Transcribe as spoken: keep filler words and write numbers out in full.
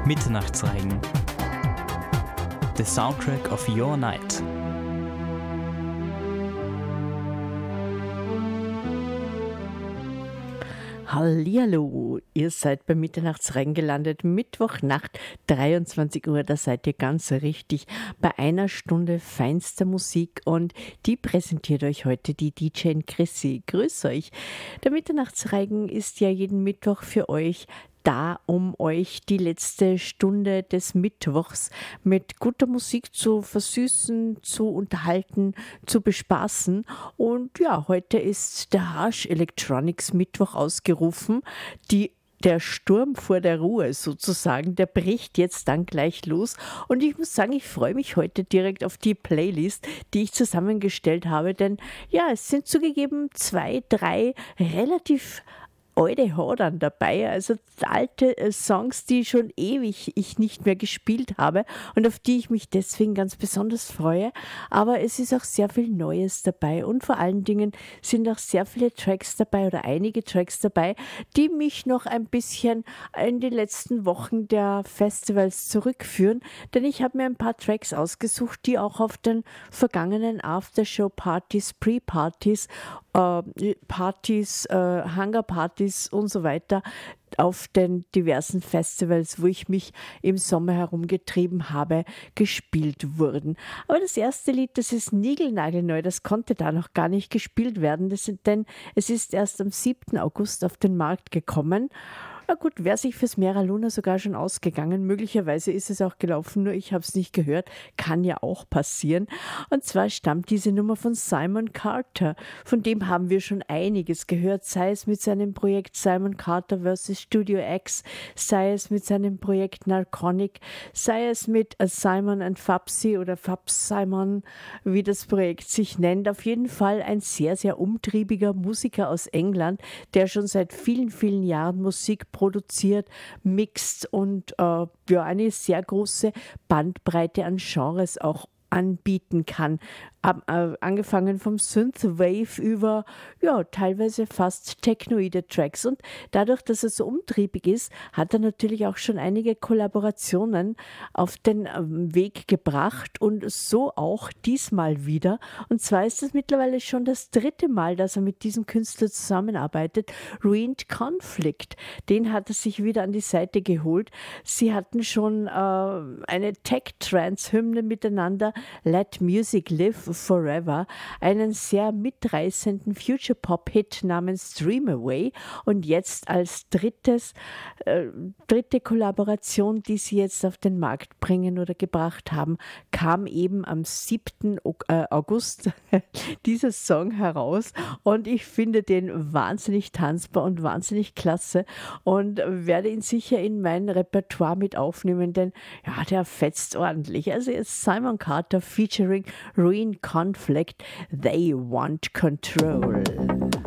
Mitternachtsregen. The soundtrack of your night. Hallihallo, ihr seid bei Mitternachtsregen gelandet, Mittwochnacht, dreiundzwanzig Uhr, da seid ihr ganz richtig bei einer Stunde feinster Musik und die präsentiert euch heute die D J Chrissy. Grüß euch. Der Mitternachtsregen ist ja jeden Mittwoch für euch da, um euch die letzte Stunde des Mittwochs mit guter Musik zu versüßen, zu unterhalten, zu bespaßen. Und ja, heute ist der Harsh Electronics Mittwoch ausgerufen. Die Der Sturm vor der Ruhe sozusagen, der bricht jetzt dann gleich los. Und ich muss sagen, ich freue mich heute direkt auf die Playlist, die ich zusammengestellt habe. Denn ja, es sind zugegeben zwei, drei relativ alte Hodern dabei, also alte äh, Songs, die schon ewig ich nicht mehr gespielt habe und auf die ich mich deswegen ganz besonders freue. Aber es ist auch sehr viel Neues dabei und vor allen Dingen sind auch sehr viele Tracks dabei oder einige Tracks dabei, die mich noch ein bisschen in die letzten Wochen der Festivals zurückführen, denn ich habe mir ein paar Tracks ausgesucht, die auch auf den vergangenen Aftershow-Partys, Pre-Partys, äh, Partys, äh, Hangar-Partys und so weiter auf den diversen Festivals, wo ich mich im Sommer herumgetrieben habe, gespielt wurden. Aber das erste Lied, das ist niegelnagelneu, das konnte da noch gar nicht gespielt werden, das sind, denn es ist erst am siebten August auf den Markt gekommen. Na gut, wäre sich fürs Mera Luna sogar schon ausgegangen. Möglicherweise ist es auch gelaufen, nur ich habe es nicht gehört. Kann ja auch passieren. Und zwar stammt diese Nummer von Simon Carter. Von dem haben wir schon einiges gehört, sei es mit seinem Projekt Simon Carter versus. Studio X, sei es mit seinem Projekt Narconic, sei es mit Simon and Fabsi oder Fabs Simon, wie das Projekt sich nennt. Auf jeden Fall ein sehr, sehr umtriebiger Musiker aus England, der schon seit vielen, vielen Jahren Musik produziert, mixt und äh, ja, eine sehr große Bandbreite an Genres auch anbieten kann. Ab, äh, angefangen vom Synthwave über, ja, teilweise fast technoide Tracks. Und dadurch, dass er so umtriebig ist, hat er natürlich auch schon einige Kollaborationen auf den ähm, Weg gebracht und so auch diesmal wieder. Und zwar ist es mittlerweile schon das dritte Mal, dass er mit diesem Künstler zusammenarbeitet. Ruined Conflict, den hat er sich wieder an die Seite geholt. Sie hatten schon äh, eine Tech-Trance-Hymne miteinander, Let Music Live Forever, einen sehr mitreißenden Future-Pop-Hit namens Dream Away und jetzt als drittes, äh, dritte Kollaboration, die sie jetzt auf den Markt bringen oder gebracht haben, kam eben am siebten August dieser Song heraus und ich finde den wahnsinnig tanzbar und wahnsinnig klasse und werde ihn sicher in mein Repertoire mit aufnehmen, denn ja, der fetzt ordentlich. Also jetzt Simon Carter featuring Ruined Conflict, They Want Control.